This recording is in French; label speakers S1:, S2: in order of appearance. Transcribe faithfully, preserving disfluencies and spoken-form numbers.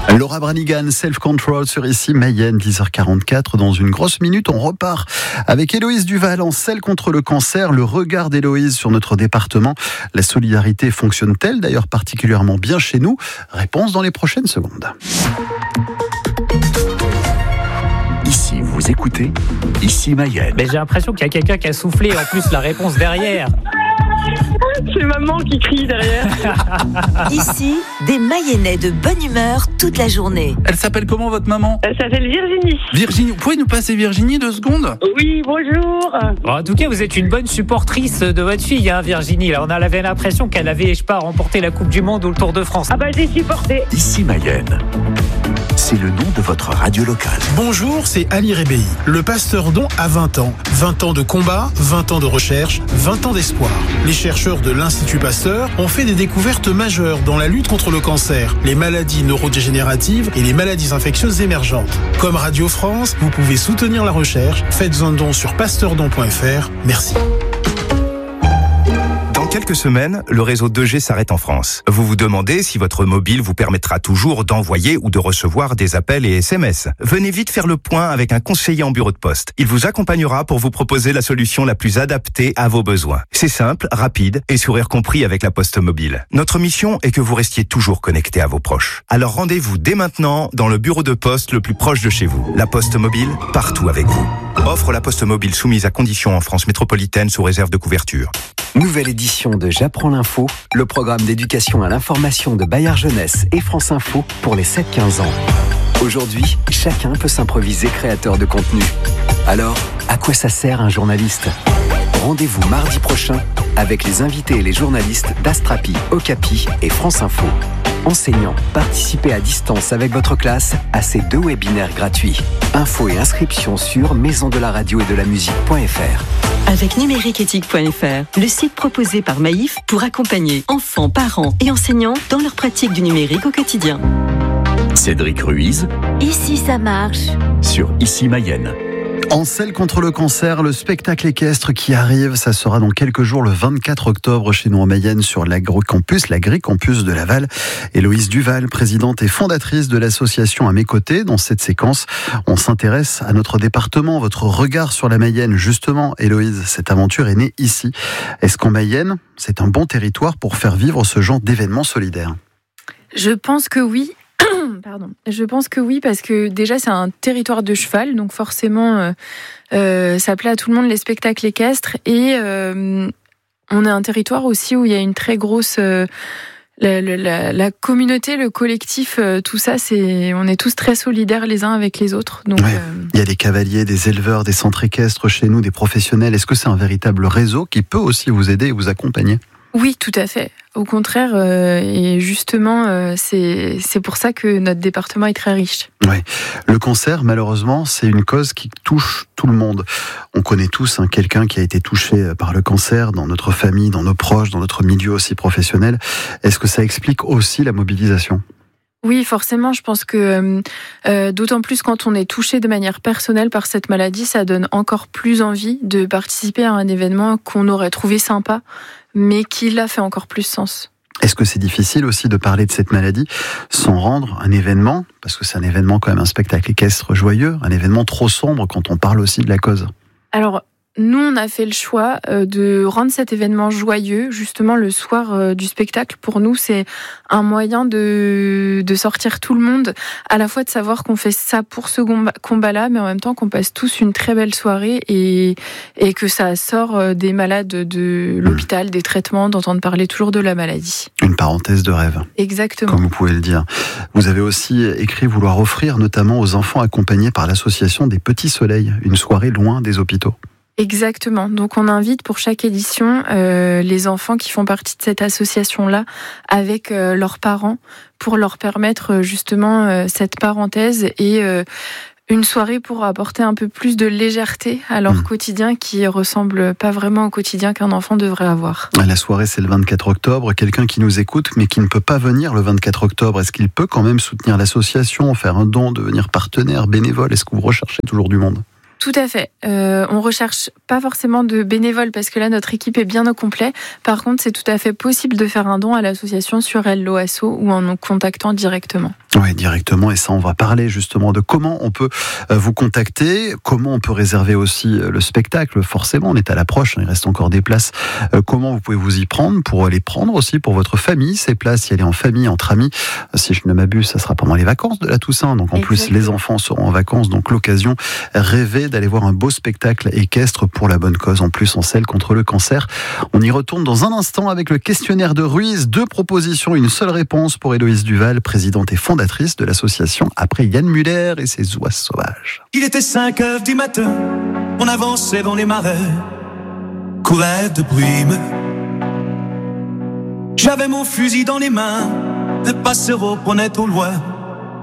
S1: Laura Branigan, Self Control sur Ici Mayenne, dix heures quarante-quatre. Dans une grosse minute, on repart avec Héloïse Duval en selle contre le cancer. Le regard d'Héloïse sur notre département. La solidarité fonctionne-t-elle d'ailleurs particulièrement bien chez nous? Réponse dans les prochaines secondes.
S2: Ici, vous écoutez Ici Mayenne.
S3: Mais j'ai l'impression qu'il y a quelqu'un qui a soufflé en plus la réponse derrière.
S4: C'est maman qui crie derrière.
S5: Ici, des Mayennais de bonne humeur toute la journée.
S6: Elle s'appelle comment votre maman?
S4: Elle s'appelle Virginie.
S6: Virginie, vous pouvez nous passer Virginie deux secondes?
S4: Oui, bonjour.
S3: Bon, en tout cas, vous êtes une bonne supportrice de votre fille, hein, Virginie. Là, on avait l'impression qu'elle avait, je sais pas, remporté la Coupe du Monde ou le Tour de France.
S4: Ah bah j'ai supporté.
S2: Ici Mayenne. C'est le nom de votre radio locale.
S7: Bonjour, c'est Ali Rébéi. Le Pasteur Don a vingt ans. vingt ans de combat, vingt ans de recherche, vingt ans d'espoir. Les chercheurs de l'Institut Pasteur ont fait des découvertes majeures dans la lutte contre le cancer, les maladies neurodégénératives et les maladies infectieuses émergentes. Comme Radio France, vous pouvez soutenir la recherche. Faites un don sur pasteurdon point f r. Merci.
S8: Dans quelques semaines, le réseau deux G s'arrête en France. Vous vous demandez si votre mobile vous permettra toujours d'envoyer ou de recevoir des appels et S M S. Venez vite faire le point avec un conseiller en bureau de poste. Il vous accompagnera pour vous proposer la solution la plus adaptée à vos besoins. C'est simple, rapide et sourire compris avec la Poste Mobile. Notre mission est que vous restiez toujours connecté à vos proches. Alors rendez-vous dès maintenant dans le bureau de poste le plus proche de chez vous. La Poste Mobile, partout avec vous. Offre la Poste Mobile soumise à conditions en France métropolitaine sous réserve de couverture.
S9: Nouvelle édition de J'apprends l'info, le programme d'éducation à l'information de Bayard Jeunesse et France Info pour les sept quinze ans. Aujourd'hui, chacun peut s'improviser créateur de contenu. Alors, à quoi ça sert un journaliste? Rendez-vous mardi prochain avec les invités et les journalistes d'Astrapi, Okapi et France Info. Enseignants, participez à distance avec votre classe à ces deux webinaires gratuits. Infos et inscriptions sur maison de la radio et de la musique point f r.
S10: Avec numériqueéthique point f r, le site proposé par Maïf pour accompagner enfants, parents et enseignants dans leur pratique du numérique au quotidien.
S2: Cédric Ruiz.
S5: Ici, ça marche.
S2: Sur Ici Mayenne.
S1: En selle contre le cancer, le spectacle équestre qui arrive, ça sera dans quelques jours le vingt-quatre octobre chez nous en Mayenne sur l'Agricampus, l'Agricampus de Laval. Héloïse Duval, présidente et fondatrice de l'association à mes côtés. Dans cette séquence, on s'intéresse à notre département, votre regard sur la Mayenne. Justement, Héloïse, cette aventure est née ici. Est-ce qu'en Mayenne, c'est un bon territoire pour faire vivre ce genre d'événements solidaires?
S11: Je pense que oui. Pardon. Je pense que oui, parce que déjà c'est un territoire de cheval, donc forcément euh, euh, ça plaît à tout le monde les spectacles équestres, et euh, on est un territoire aussi où il y a une très grosse euh, la, la, la communauté, le collectif, euh, tout ça, c'est on est tous très solidaires les uns avec les autres. Donc
S1: ouais.
S11: euh...
S1: il y a des cavaliers, des éleveurs, des centres équestres chez nous, des professionnels. Est-ce que c'est un véritable réseau qui peut aussi vous aider et vous accompagner?
S11: Oui, tout à fait. Au contraire, euh, et justement, euh, c'est c'est pour ça que notre département est très riche.
S1: Oui. Le cancer, malheureusement, c'est une cause qui touche tout le monde. On connaît tous hein, quelqu'un qui a été touché par le cancer dans notre famille, dans nos proches, dans notre milieu aussi professionnel. Est-ce que ça explique aussi la mobilisation ?
S11: Oui, forcément, je pense que euh, d'autant plus quand on est touché de manière personnelle par cette maladie, ça donne encore plus envie de participer à un événement qu'on aurait trouvé sympa, mais qui l'a fait encore plus sens.
S1: Est-ce que c'est difficile aussi de parler de cette maladie sans rendre un événement, parce que c'est un événement quand même, un spectacle équestre joyeux, un événement trop sombre quand on parle aussi de la cause?
S11: Alors, nous, on a fait le choix de rendre cet événement joyeux, justement le soir du spectacle. Pour nous, c'est un moyen de, de sortir tout le monde, à la fois de savoir qu'on fait ça pour ce combat-là, mais en même temps qu'on passe tous une très belle soirée et, et que ça sort des malades de l'hôpital, des traitements, d'entendre parler toujours de la maladie.
S1: Une parenthèse de rêve.
S11: Exactement.
S1: Comme vous pouvez le dire. Vous avez aussi écrit vouloir offrir notamment aux enfants accompagnés par l'association des Petits Soleils, une soirée loin des hôpitaux.
S11: Exactement. Donc on invite pour chaque édition euh, les enfants qui font partie de cette association-là avec euh, leurs parents pour leur permettre justement euh, cette parenthèse et euh, une soirée pour apporter un peu plus de légèreté à leur mmh. quotidien qui ressemble pas vraiment au quotidien qu'un enfant devrait avoir.
S1: La soirée, c'est le vingt-quatre octobre. Quelqu'un qui nous écoute mais qui ne peut pas venir le vingt-quatre octobre, est-ce qu'il peut quand même soutenir l'association, faire un don, devenir partenaire, bénévole? Est-ce que vous recherchez toujours du monde?
S11: Tout à fait. Euh, on recherche pas forcément de bénévoles parce que là, notre équipe est bien au complet. Par contre, c'est tout à fait possible de faire un don à l'association sur Hello Asso ou en nous contactant directement.
S1: Oui, directement, et ça on va parler justement de comment on peut vous contacter, comment on peut réserver aussi le spectacle. Forcément, on est à l'approche, il reste encore des places. Comment vous pouvez vous y prendre pour les prendre aussi pour votre famille, ces places, y aller en famille, entre amis. Si je ne m'abuse, ça sera pendant les vacances de la Toussaint, donc en Exactement. Plus les enfants seront en vacances, donc l'occasion rêver d'aller voir un beau spectacle équestre pour la bonne cause, en plus en selle contre le cancer. On y retourne dans un instant avec le questionnaire de Ruiz, deux propositions, une seule réponse pour Héloïse Duval, présidente et fondatrice de l'association après Yann Muller et ses oies sauvages.
S12: Il était cinq heures du matin, on avançait dans les marais, courait de brume. J'avais mon fusil dans les mains, le passereau prenait au loin